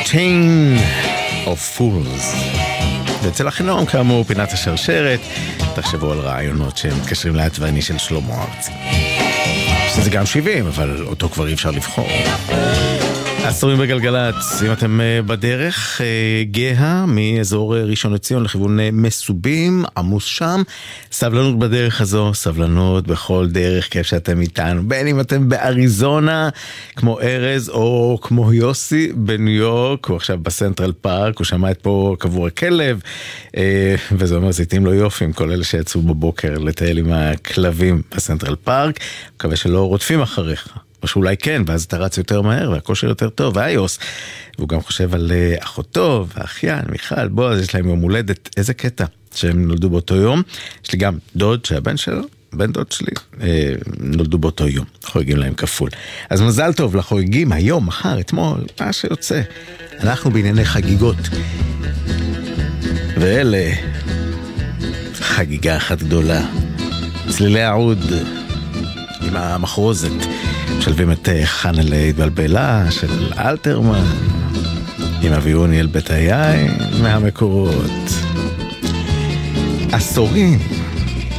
Chain of Fools. ואצל החינום, כאמור, פינת השרשרת. תחשבו על רעיונות שמתקשרים לעצבני של שלמה ארצי. שזה גם 70, אבל אותו כבר אי אפשר לבחור. עשורים בגלגלץ, אם אתם בדרך, גאה מאזור ראשון לציון לכיוון מסובים, עמוס שם. סבלנות בדרך הזו, סבלנות בכל דרך, כיף שאתם איתנו. בין אם אתם באריזונה, כמו ארז, או כמו יוסי בניו יורק, הוא עכשיו בסנטרל פארק, הוא שמע את פה קבור הכלב, וזה אומר, זה התאים לו יופי עם כל אלה שיצאו בבוקר לטייל עם הכלבים בסנטרל פארק. מקווה שלא רודפים אחריך. או שאולי כן, ואז אתה רץ יותר מהר, והכושר יותר טוב, והיוס. והוא גם חושב על אחותו, והאחיין, מיכל, בועז, יש להם יום הולדת, איזה קטע שהם נולדו באותו יום. יש לי גם דוד שהבן שלו, בן דוד שלי, נולדו באותו יום, חוגגים להם כפול. אז מזל טוב לחוגגים היום, מחר, אתמול, מה שיוצא. אנחנו בענייני חגיגות. ואלה, חגיגה אחת גדולה. צלילי העוד, עם המחרוזת. משלבים את חנה להתבלבלה של אלתרמן עם אביוני אל בית היין מהמקורות. עשורים